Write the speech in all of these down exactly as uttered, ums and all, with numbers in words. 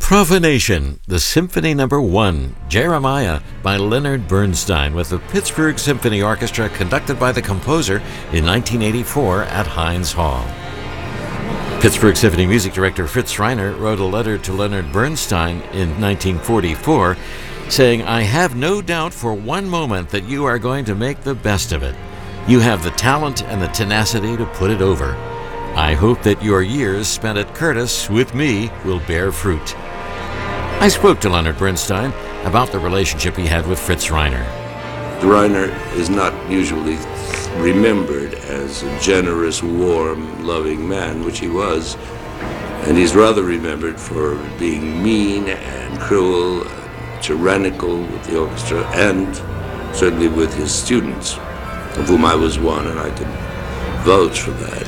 Profanation, the Symphony Number One, Jeremiah, by Leonard Bernstein, with the Pittsburgh Symphony Orchestra, conducted by the composer in nineteen eighty-four at Heinz Hall. Pittsburgh Symphony music director Fritz Reiner wrote a letter to Leonard Bernstein in nineteen forty-four, saying, "I have no doubt for one moment that you are going to make the best of it. You have the talent and the tenacity to put it over. I hope that your years spent at Curtis with me will bear fruit." I spoke to Leonard Bernstein about the relationship he had with Fritz Reiner. Reiner is not usually remembered as a generous, warm, loving man, which he was, and he's rather remembered for being mean and cruel, tyrannical with the orchestra, and certainly with his students, of whom I was one, and I can vouch for that.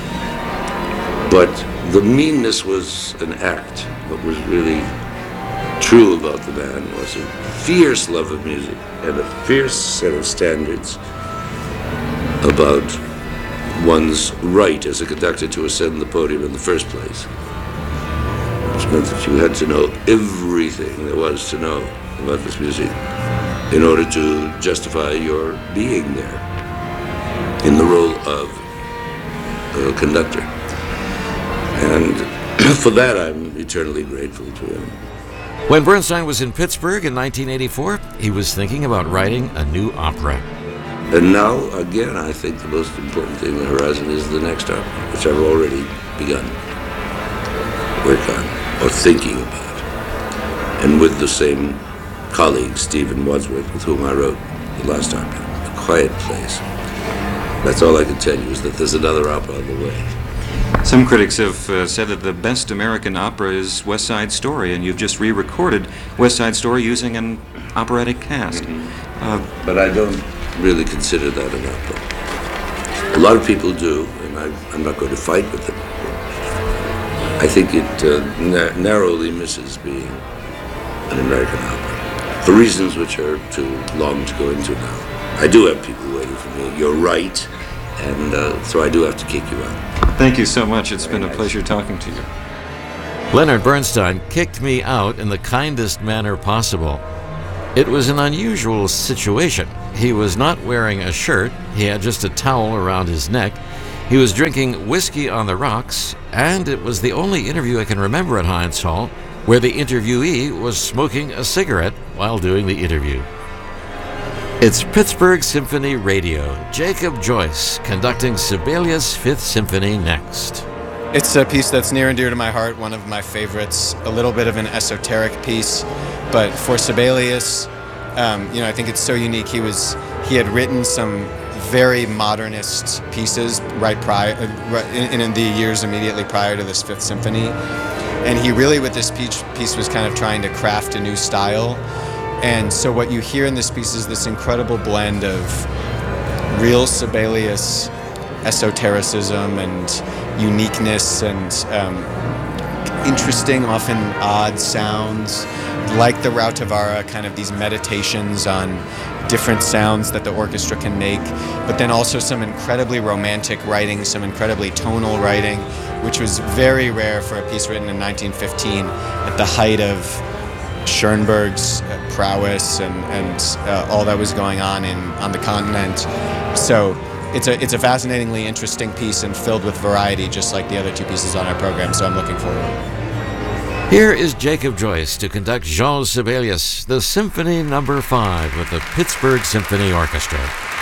But the meanness was an act. What was really true about the man was a fierce love of music and a fierce set of standards about one's right as a conductor to ascend the podium in the first place, which meant that you had to know everything there was to know about this music in order to justify your being there in the role of a conductor. And for that, I'm eternally grateful to him. When Bernstein was in Pittsburgh in nineteen eighty-four, he was thinking about writing a new opera. And now, again, I think the most important thing on the horizon is the next opera, which I've already begun to work on, or thinking about. And with the same colleague, Stephen Wadsworth, with whom I wrote the last opera, A Quiet Place. That's all I can tell you, is that there's another opera on the way. Some critics have uh, said that the best American opera is West Side Story, and you've just re-recorded West Side Story using an operatic cast. Mm-hmm. uh, but I don't really consider that an opera. A lot of people do, and I, I'm not going to fight with them. I think it uh, na- narrowly misses being an American opera, for reasons which are too long to go into now. I do have people waiting for me. You're right, and uh, so I do have to kick you out. Thank you so much. It's been a pleasure talking to you. Leonard Bernstein kicked me out in the kindest manner possible. It was an unusual situation. He was not wearing a shirt. He had just a towel around his neck. He was drinking whiskey on the rocks, and it was the only interview I can remember at Heinz Hall where the interviewee was smoking a cigarette while doing the interview. It's Pittsburgh Symphony Radio. Jacob Joyce conducting Sibelius' Fifth Symphony next. It's a piece that's near and dear to my heart, one of my favorites, a little bit of an esoteric piece, but for Sibelius, um, you know, I think it's so unique. He was, he had written some very modernist pieces right prior, uh, in, in the years immediately prior to this Fifth Symphony, and he really, with this piece, piece was kind of trying to craft a new style. And so what you hear in this piece is this incredible blend of real Sibelius esotericism and uniqueness and um, interesting, often odd sounds, like the Rautavaara, kind of these meditations on different sounds that the orchestra can make, but then also some incredibly romantic writing, some incredibly tonal writing, which was very rare for a piece written in nineteen fifteen at the height of Schoenberg's prowess and, and uh, all that was going on in on the continent. So it's a it's a fascinatingly interesting piece and filled with variety, just like the other two pieces on our program, so I'm looking forward. Here is Jacob Joyce to conduct Jean Sibelius, the Symphony Number Five with the Pittsburgh Symphony Orchestra.